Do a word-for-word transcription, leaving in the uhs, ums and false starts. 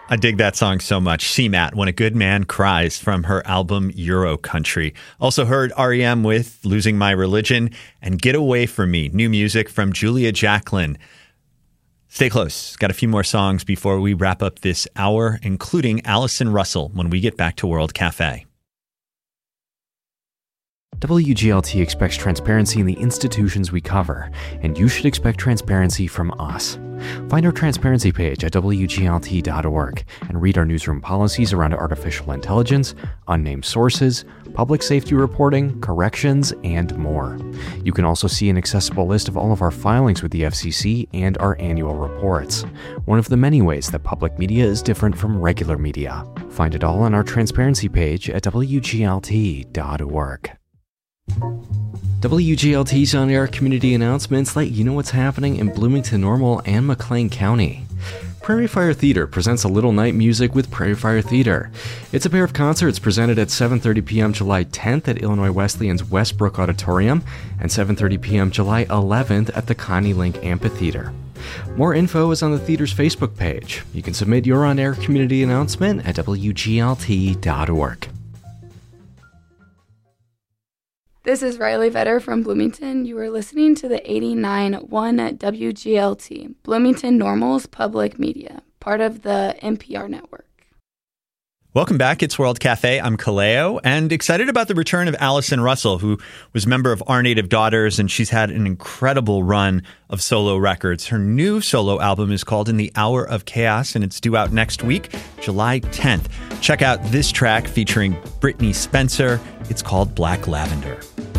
I dig that song so much. C MAT, When a Good Man Cries, from her album Euro Country. Also heard R E M with Losing My Religion and Get Away From Me, new music from Julia Jacklin. Stay close. Got a few more songs before we wrap up this hour, including Allison Russell when we get back to World Cafe. W G L T expects transparency in the institutions we cover, and you should expect transparency from us. Find our transparency page at W G L T dot org and read our newsroom policies around artificial intelligence, unnamed sources, public safety reporting, corrections, and more. You can also see an accessible list of all of our filings with the F C C and our annual reports, one of the many ways that public media is different from regular media. Find it all on our transparency page at W G L T dot org. W G L T's on-air community announcements let you know what's happening in Bloomington Normal and McLean County. Prairie Fire Theater presents a little night music with Prairie Fire Theater. It's a pair of concerts presented at seven thirty p.m. July tenth at Illinois Wesleyan's Westbrook Auditorium and seven thirty p.m. July eleventh at the Connie Link Amphitheater. More info is on the theater's Facebook page. You can submit your on-air community announcement at W G L T dot org. This is Riley Vetter from Bloomington. You are listening to the eighty-nine point one W G L T, Bloomington Normal's Public Media, part of the N P R network. Welcome back. It's World Cafe. I'm Kaleo, and excited about the return of Allison Russell, who was a member of Our Native Daughters, and she's had an incredible run of solo records. Her new solo album is called In the Hour of Chaos, and it's due out next week, July tenth. Check out this track featuring Brittany Spencer. It's called Black Lavender.